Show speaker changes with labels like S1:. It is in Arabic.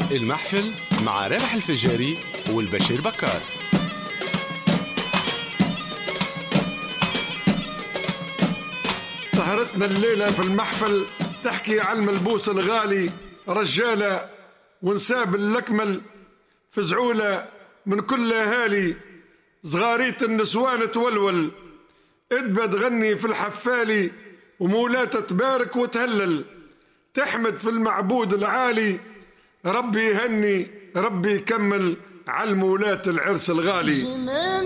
S1: المحفل مع رابح الفجاري والبشير بكار.
S2: سهرتنا الليلة في المحفل تحكي عن الملبوس الغالي، رجالة ونساب الأكمل، فزعولة من كل أهالي، صغاريت النسوان تولول، إدبة تغني في الحفالي، ومولاتة تبارك وتهلل، تحمد في المعبود العالي، ربي يهني ربي يكمل على المولات العرس الغالي.